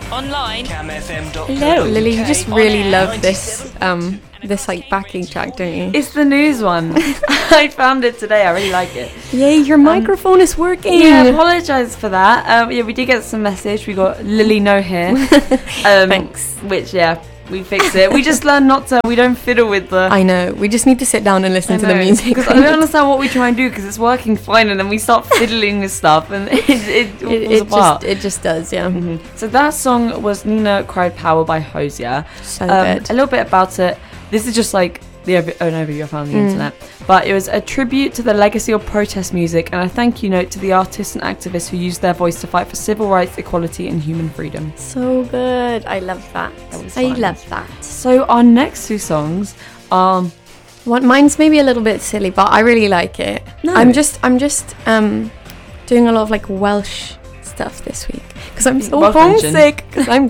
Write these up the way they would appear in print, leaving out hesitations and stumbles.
Online, camfm.co.uk. Hello, Lily. You just really love this this like backing track, don't you? It's the news one. I found it today. I really like it. Yay, your microphone is working. Yeah, apologise for that. Yeah, we did get some message. We got Lily No here. Thanks. Which, yeah, we fixed it. We just learned not to. We don't fiddle with the. I know. We just need to sit down and listen to the music. Because I don't understand what we try and do because it's working fine, and then we start fiddling with stuff, and it falls apart. It just does, yeah. Mm-hmm. So that song was Nina Cried Power by Hosier. So good. A little bit about it. This is just like an overview I found on the internet. But it was a tribute to the legacy of protest music and a thank you note to the artists and activists who used their voice to fight for civil rights, equality and human freedom. So good. I love that. I love that. So our next two songs are... Mine's maybe a little bit silly, but I really like it. No. I'm just doing a lot of like Welsh stuff this week because I'm so homesick.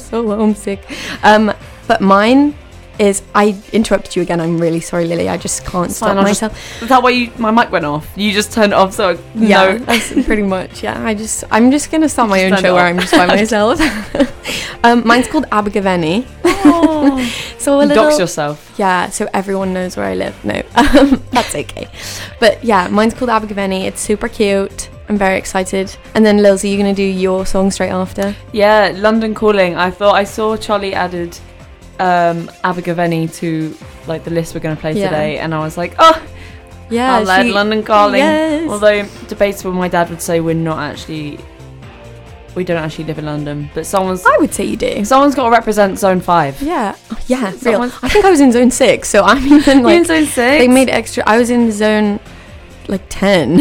But mine is, I interrupted you again. I'm really sorry, Lily. I just can't stop myself. Is that why my mic went off? You just turned it off, so yeah, that's pretty much. Yeah, I'm just gonna start my own show where I'm just by myself. Mine's called Abergavenny. Oh, so dox yourself. Yeah, so everyone knows where I live. No, that's okay. But yeah, mine's called Abergavenny. It's super cute. I'm very excited. And then Lils, are you gonna do your song straight after? Yeah, London Calling. I saw Charlie added Abergavenny to like the list we're going to play today, and I was like, oh yeah, I'll add London Calling. Yes. Although debatable, my dad would say we don't actually live in London, but I would say you do. Someone's got to represent Zone 5. Yeah, real. I think I was in Zone 6, so I'm even like, you in Zone 6? They made extra. I was in Zone like 10.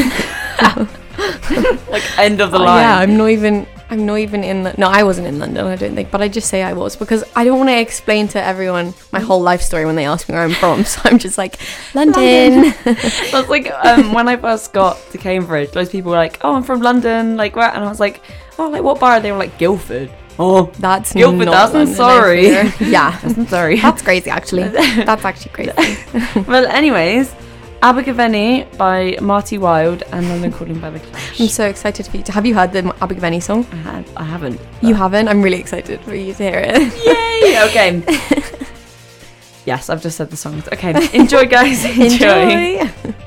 Like end of the line. Yeah, I'm not even in no, I wasn't in London, I don't think, but I just say I was because I don't want to explain to everyone my whole life story when they ask me where I'm from, so I'm just like, London. That's like when I first got to Cambridge, loads of people were like, oh, I'm from London, like where? And I was like, oh, like what bar? They were like, Guildford. Oh, that's Guildford, not London, sorry. Yeah, that's sorry. That's crazy, actually. That's actually crazy. Well, anyways, Abergavenny by Marty Wilde and London Calling by The Clash. I'm so excited for you to... Have you heard the Abergavenny song? I haven't. You haven't? I'm really excited for you to hear it. Yay! Okay. Yes, I've just said the songs. Okay, enjoy, guys. Enjoy.